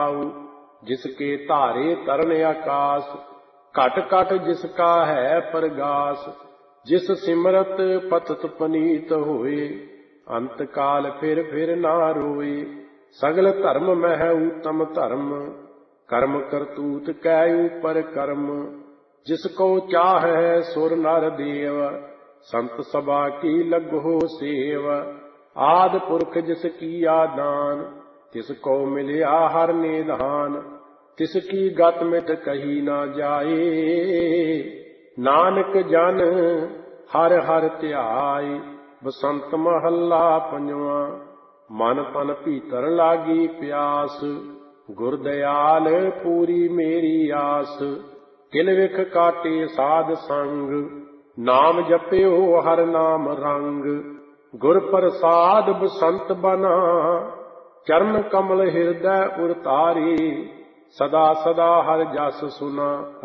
जिसके धारे तरन आकाश, घट घट जिसका है परगास। जिस सिमरत पतत पनीत होए, अंत काल फिर ना रोए। सगल धर्म मह उत्तम धर्म, कर्म करतूत कै ऊपर कर्म। जिसको चाह है सुर नर देव, संत सभा की लगो सेव। आद पुरख जिस किया दान, तिसको मिलिया हर निधान। तिसकी गत मिट कही ना जाए, नानक जन हर हर ध्याए। बसंत महला पंजवा। मन तन भीतर लागी प्यास, गुर दयाल पूरी मेरी आस। किल विख काटे साध संग, नाम जप्यो हर नाम रंग। गुर प्रसाद बसंत बना, चरण कमल हृदय उर तारी। सदा सदा हर जस सुना।